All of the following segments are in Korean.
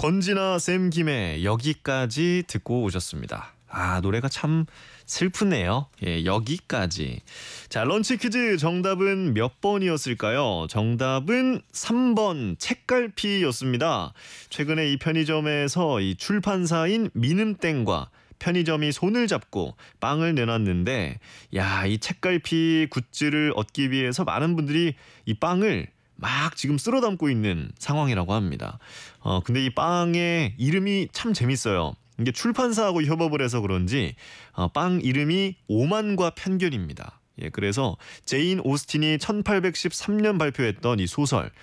건지나 샘 김의 여기까지 듣고 오셨습니다. 아, 노래가 참 슬프네요. 예, 여기까지. 자, 런치 퀴즈 정답은 몇 번이었을까요? 정답은 3번 책갈피였습니다. 최근에 이 편의점에서 이 출판사인 미눔땡과 편의점이 손을 잡고 빵을 내놨는데, 야, 이 책갈피 굿즈를 얻기 위해서 많은 분들이 이 빵을 막 지금 쓸어 담고 있는 상황이라고 합니다. 근데 이 빵의 이름이 참 재밌어요. 이게 출판사하고 협업을 해서 그런지 빵 이름이 오만과 편견입니다. 예, 그래서 제인 오스틴이 1813년 발표했던 이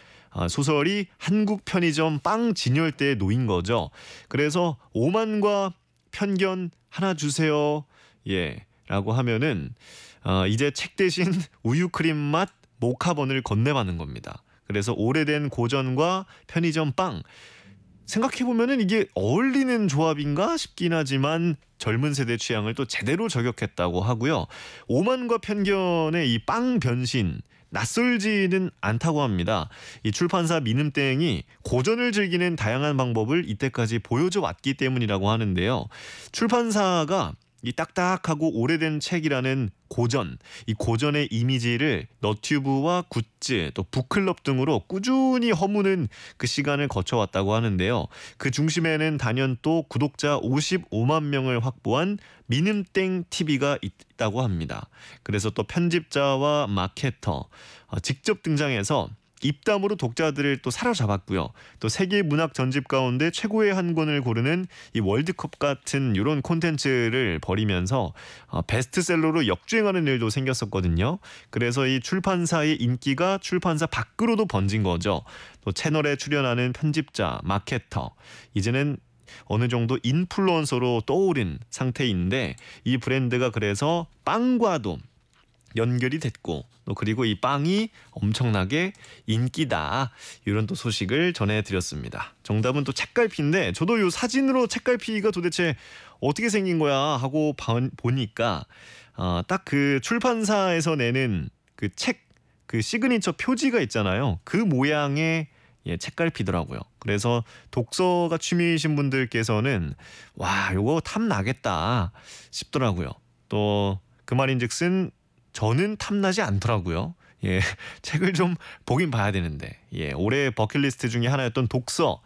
소설이 한국 편의점 빵 진열대에 놓인 거죠. 그래서 오만과 편견 하나 주세요. 예, 라고 하면은 이제 책 대신 우유크림 맛 모카본을 건네받는 겁니다. 그래서 오래된 고전과 편의점 빵, 생각해보면은 이게 어울리는 조합인가 싶긴 하지만 젊은 세대 취향을 또 제대로 저격했다고 하고요. 오만과 편견의 이 빵 변신, 낯설지는 않다고 합니다. 이 출판사 미눔땡이 고전을 즐기는 다양한 방법을 이때까지 보여줘 왔기 때문이라고 하는데요. 출판사가 이 딱딱하고 오래된 책이라는 고전, 이 고전의 이미지를 너튜브와 굿즈, 또 북클럽 등으로 꾸준히 허무는 그 시간을 거쳐왔다고 하는데요. 그 중심에는 단연 또 구독자 55만 명을 확보한 미눔땡 TV가 있다고 합니다. 그래서 또 편집자와 마케터 직접 등장해서 입담으로 독자들을 또 사로잡았고요. 또 세계 문학 전집 가운데 최고의 한 권을 고르는 이 월드컵 같은 이런 콘텐츠를 벌이면서 베스트셀러로 역주행하는 일도 생겼었거든요. 그래서 이 출판사의 인기가 출판사 밖으로도 번진 거죠. 또 채널에 출연하는 편집자, 마케터, 이제는 어느 정도 인플루언서로 떠오른 상태인데, 이 브랜드가 그래서 빵과도 연결이 됐고, 또 그리고 이 빵이 엄청나게 인기다, 이런 또 소식을 전해드렸습니다. 정답은 또 책갈피인데, 저도 요 사진으로 책갈피가 도대체 어떻게 생긴 거야 하고 보니까 딱 그 출판사에서 내는 그 책, 그 시그니처 표지가 있잖아요. 그 모양의 책갈피더라고요. 그래서 독서가 취미이신 분들께서는 와, 요거 탐나겠다 싶더라고요. 또 그 말인즉슨 저는 탐나지 않더라고요. 예, 책을 좀 보긴 봐야 되는데, 예, 올해 버킷리스트 중에 하나였던 독서,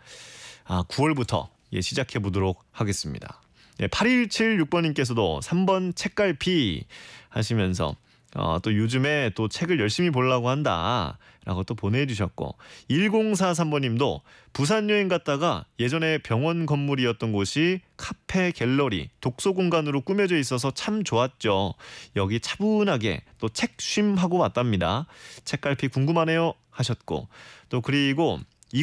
9월부터 시작해 보도록 하겠습니다. 예, 8176번님께서도 3번 책갈피 하시면서 또 요즘에 또 책을 열심히 보려고 한다 라고 또 보내주셨고, 1043번님도 부산 여행 갔다가 예전에 병원 건물이었던 곳이 카페, 갤러리, 독서 공간으로 꾸며져 있어서 참 좋았죠. 여기 차분하게 또 책 쉼하고 왔답니다. 책갈피 궁금하네요 하셨고, 또 그리고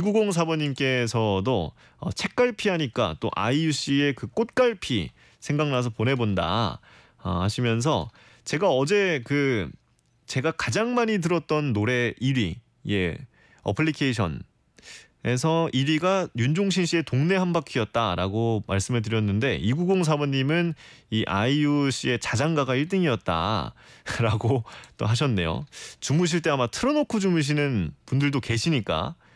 2904번님께서도 책갈피 하니까 또 아이유 씨의 그 꽃갈피 생각나서 보내본다 하시면서, 제가 어제 제가 가장 많이 들었던 노래 1위, 예, 어플리케이션에서 1위가 윤종신 씨의 동네 한바퀴였다라고 말씀을 드렸는데, 2904번님은 이 아이유 씨의 자장가가 1등이었다라고 또 하셨네요. 주무실 때 아마 틀어놓고 주무시는 분들도 계시니까